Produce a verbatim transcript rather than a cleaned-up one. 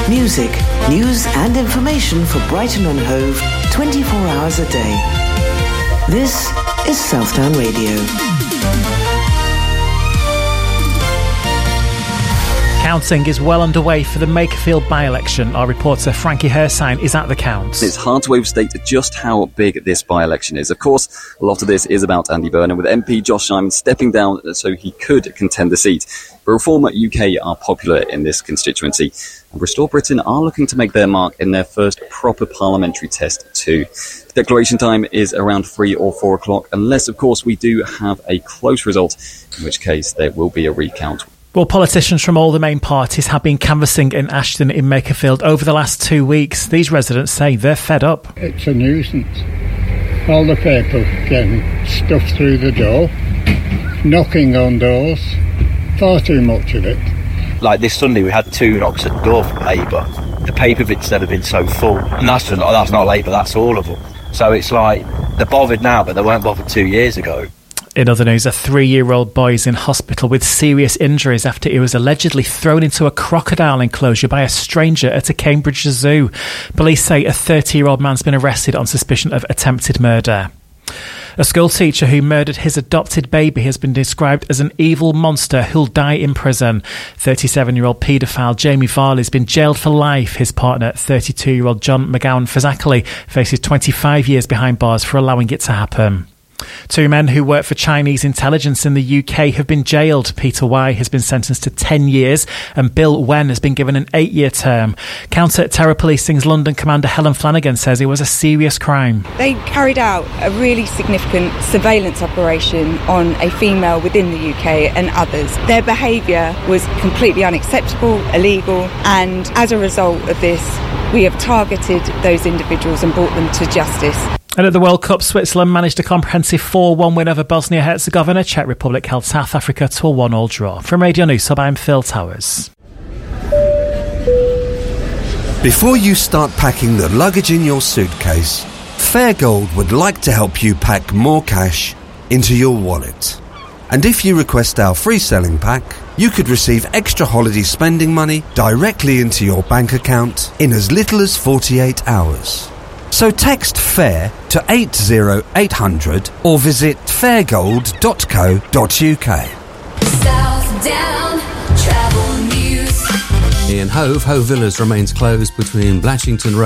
Music, news and information for Brighton and Hove twenty-four hours a day. This is Southdown Radio. Counting is well underway for the Makerfield by-election. Our reporter Frankie Hersine is at the count. It's hard to overstate just how big this by-election is. Of course, a lot of this is about Andy Burnham, with M P Josh Simon stepping down so he could contend the seat. But Reform U K are popular in this constituency, and Restore Britain are looking to make their mark in their first proper parliamentary test too. The declaration time is around three or four o'clock, unless, of course, we do have a close result, in which case there will be a recount. Well, politicians from all the main parties have been canvassing in Ashton in Makerfield over the last two weeks. These residents say they're fed up. It's a nuisance. All the people getting stuffed through the door, knocking on doors, far too much of it. Like this Sunday we had two knocks at the door from Labour. The paper bit's never been so full. And that's, just, that's not Labour, that's all of them. So it's like, they're bothered now, but they weren't bothered two years ago. In other news, a three-year-old boy is in hospital with serious injuries after he was allegedly thrown into a crocodile enclosure by a stranger at a Cambridge zoo. Police say a thirty-year-old man's been arrested on suspicion of attempted murder. A schoolteacher who murdered his adopted baby has been described as an evil monster who'll die in prison. thirty-seven-year-old paedophile Jamie Varley has been jailed for life. His partner, thirty-two-year-old John McGowan Fazakerley, faces twenty-five years behind bars for allowing it to happen. Two men who work for Chinese intelligence in the U K have been jailed. Peter Y has been sentenced to ten years and Bill Wen has been given an eight-year term. Counter-terror policing's London commander Helen Flanagan says it was a serious crime. They carried out a really significant surveillance operation on a female within the U K and others. Their behaviour was completely unacceptable, illegal, and as a result of this, we have targeted those individuals and brought them to justice. And at the World Cup, Switzerland managed a comprehensive four one win over Bosnia-Herzegovina. Czech Republic held South Africa to a one all draw. From Radio News Hub, I'm Phil Towers. Before you start packing the luggage in your suitcase, Fairgold would like to help you pack more cash into your wallet. And if you request our free selling pack, you could receive extra holiday spending money directly into your bank account in as little as forty-eight hours. So text FAIR to eight zero eight hundred or visit fairgold dot co dot uk. Southdown Travel News. In Hove, Hove Villas remains closed between Blatchington Road